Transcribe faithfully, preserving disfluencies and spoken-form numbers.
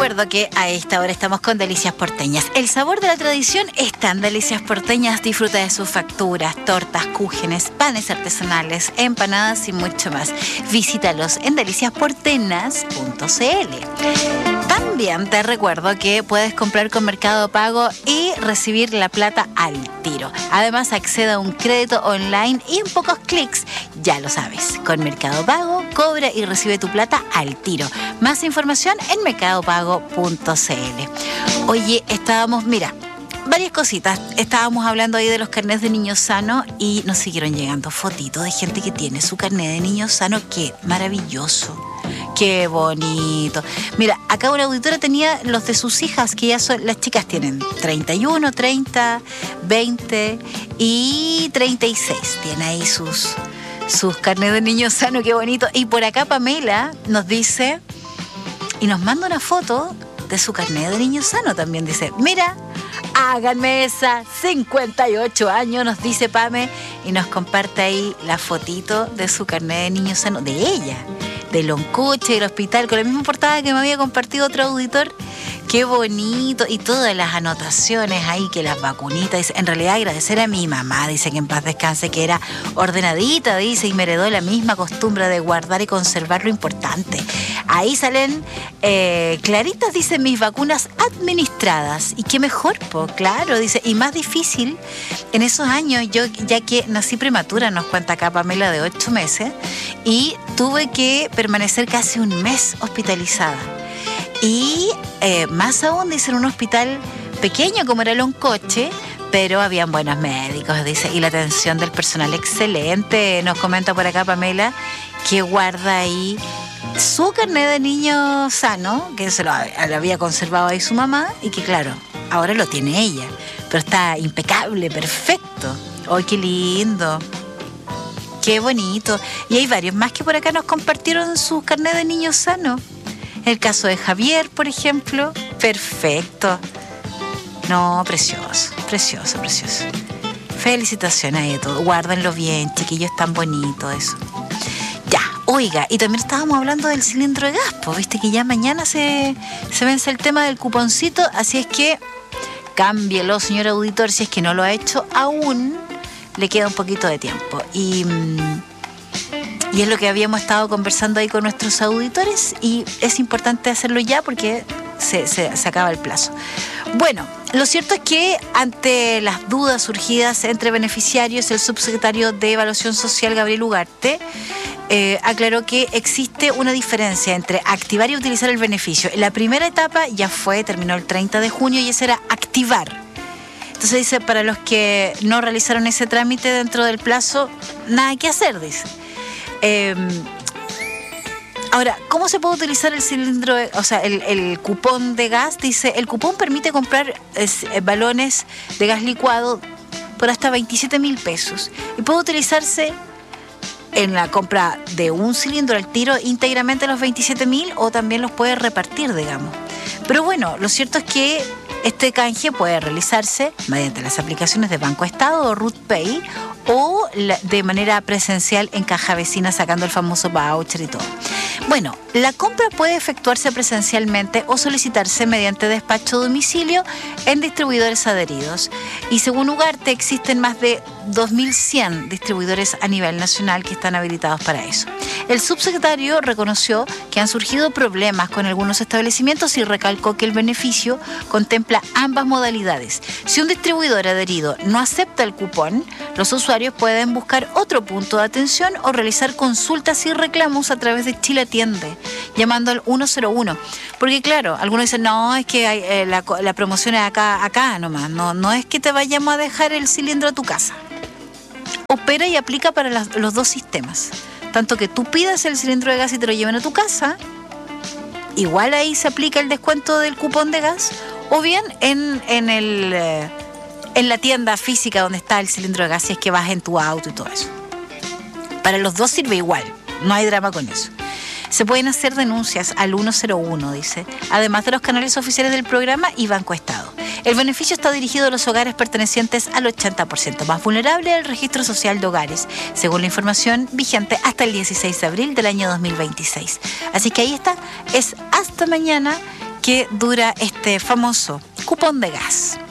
recuerdo que a esta hora estamos con Delicias Porteñas. El sabor de la tradición está en Delicias Porteñas. Disfruta de sus facturas, tortas, cúgenes, panes artesanales, empanadas y mucho más. Visítalos en delicias portenas punto c l. También te recuerdo que puedes comprar con Mercado Pago y recibir la plata al tiro. Además, accede a un crédito online y en pocos clics, ya lo sabes, con Mercado Pago, cobra y recibe tu plata al tiro. Más información en mercado pago punto c l. Oye, estábamos, mira, varias cositas. Estábamos hablando ahí de los carnets de niño sano y nos siguieron llegando fotitos de gente que tiene su carnet de niño sano. ¡Qué maravilloso! ¡Qué bonito! Mira, acá una auditora tenía los de sus hijas, que ya son, las chicas tienen treinta y uno, treinta, veinte y treinta y seis. Tiene ahí sus, sus carnets de niño sano, ¡qué bonito! Y por acá Pamela nos dice, y nos manda una foto de su carnet de niño sano también. Dice, mira, háganme esa, cincuenta y ocho años, nos dice Pame, y nos comparte ahí la fotito de su carnet de niño sano, de ella, del Loncoche, del hospital, con la misma portada que me había compartido otro auditor. Qué bonito, y todas las anotaciones ahí, que las vacunitas, dice, en realidad agradecer a mi mamá, dice, que en paz descanse, que era ordenadita, dice, y me heredó la misma costumbre de guardar y conservar lo importante. Ahí salen eh, claritas, dice, mis vacunas administradas, y qué mejor, po, claro, dice, y más difícil en esos años, yo ya que nací prematura, nos cuenta acá Pamela, de ocho meses, y tuve que permanecer casi un mes hospitalizada. Y eh, más aún, dice, en un hospital pequeño como era el Loncoche, pero habían buenos médicos, dice, y la atención del personal excelente. Nos comenta por acá Pamela que guarda ahí su carnet de niño sano, que se lo, lo había conservado ahí su mamá, y que claro, ahora lo tiene ella, pero está impecable, perfecto. ¡Ay, qué lindo! ¡Qué bonito! Y hay varios más que por acá nos compartieron su carnet de niño sano. El caso de Javier, por ejemplo, perfecto. No, precioso, precioso, precioso. Felicitaciones ahí de todo. Guárdenlo bien, chiquillos, tan bonito eso. Ya, oiga, y también estábamos hablando del cilindro de gas, pues viste que ya mañana se, se vence el tema del cuponcito, así es que cámbielo, señor auditor, si es que no lo ha hecho aún, le queda un poquito de tiempo. Y... Mmm, Y es lo que habíamos estado conversando ahí con nuestros auditores, y es importante hacerlo ya porque se, se, se acaba el plazo. Bueno, lo cierto es que ante las dudas surgidas entre beneficiarios, el subsecretario de Evaluación Social, Gabriel Ugarte, eh, aclaró que existe una diferencia entre activar y utilizar el beneficio. La primera etapa ya fue, terminó el treinta de junio, y esa era activar. Entonces dice, para los que no realizaron ese trámite dentro del plazo, nada que hacer, dice. Eh, ahora, ¿cómo se puede utilizar el cilindro, de, o sea, el, el cupón de gas? Dice, el cupón permite comprar es, eh, balones de gas licuado por hasta veintisiete mil pesos y puede utilizarse en la compra de un cilindro al tiro íntegramente los veintisiete mil, o también los puede repartir, digamos. Pero bueno, lo cierto es que este canje puede realizarse mediante las aplicaciones de Banco Estado o Ruth Pay, o de manera presencial en caja vecina, sacando el famoso voucher y todo. Bueno, la compra puede efectuarse presencialmente o solicitarse mediante despacho a domicilio en distribuidores adheridos. Y según Ugarte, existen más de dos mil cien distribuidores a nivel nacional que están habilitados para eso. El subsecretario reconoció que han surgido problemas con algunos establecimientos y recalcó que el beneficio contempla ambas modalidades. Si un distribuidor adherido no acepta el cupón, los usuarios pueden buscar otro punto de atención o realizar consultas y reclamos a través de Chile Atiende, llamando al uno cero uno. Porque claro, algunos dicen, no, es que hay, eh, la, la promoción es acá, acá nomás, no, no es que te vayamos a dejar el cilindro a tu casa. Opera y aplica para las, los dos sistemas. Tanto que tú pidas el cilindro de gas y te lo lleven a tu casa, igual ahí se aplica el descuento del cupón de gas, o bien en, en, el, eh, en la tienda física donde está el cilindro de gas, si es que vas en tu auto y todo eso. Para los dos sirve igual, no hay drama con eso. Se pueden hacer denuncias al uno cero uno, dice, además de los canales oficiales del programa y Banco Estado. El beneficio está dirigido a los hogares pertenecientes al ochenta por ciento más vulnerable del registro social de hogares, según la información vigente hasta el dieciséis de abril del año dos mil veintiséis. Así que ahí está, es hasta mañana que dura este famoso cupón de gas.